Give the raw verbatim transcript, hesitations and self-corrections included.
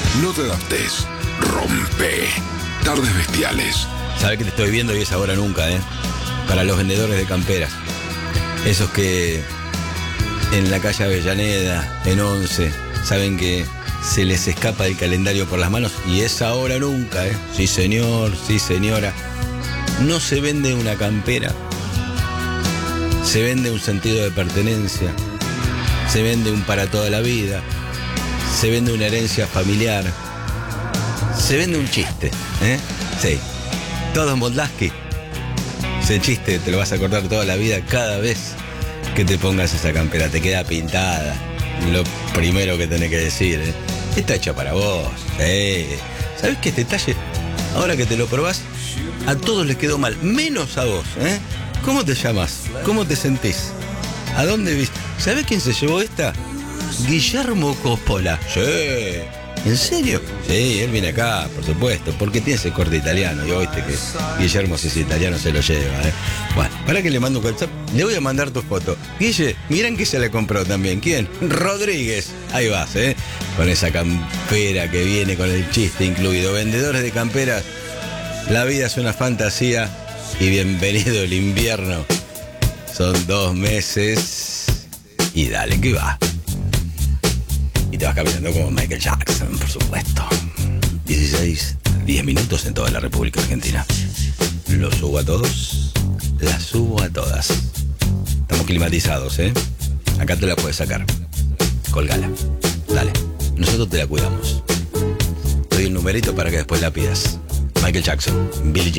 No te adaptes. Rompe. Tardes bestiales. Sabes que te estoy viendo y es ahora nunca, ¿eh? Para los vendedores de camperas. Esos que en la calle Avellaneda, en Once, saben que se les escapa el calendario por las manos y es ahora nunca, ¿eh? Sí, señor, sí, señora. No se vende una campera. Se vende un sentido de pertenencia. Se vende un para toda la vida. Se vende una herencia familiar. Se vende un chiste, ¿eh? Sí. Todo en Moldavsky. Ese chiste te lo vas a acordar toda la vida cada vez que te pongas esa campera. Te queda pintada. Lo primero que tenés que decir, ¿eh? Está hecha para vos. ¿Eh? ¿Sabés que este talle, ahora que te lo probás, a todos les quedó mal, menos a vos, ¿eh? ¿Cómo te llamas? ¿Cómo te sentís? ¿A dónde viste? ¿Sabés quién se llevó esta? Guillermo Coppola. Sí. ¿En serio? Sí, él viene acá, por supuesto, porque tiene ese corte italiano. Y viste que Guillermo, si es italiano, se lo lleva, ¿eh? Bueno, para que le mando un WhatsApp, le voy a mandar tu foto. Guille, miren que se la compró también. ¿Quién? Rodríguez. Ahí vas, ¿eh? Con esa campera que viene con el chiste incluido. Vendedores de camperas, la vida es una fantasía y bienvenido el invierno. Son dos meses y dale que va. Y te vas caminando como Michael Jackson, por supuesto. dieciséis, diez minutos en toda la República Argentina. Los subo a todos, las subo a todas. Estamos climatizados, ¿eh? Acá te la puedes sacar. Colgala. Dale. Nosotros te la cuidamos. Te doy el numerito para que después la pidas. Michael Jackson, Billie Jean.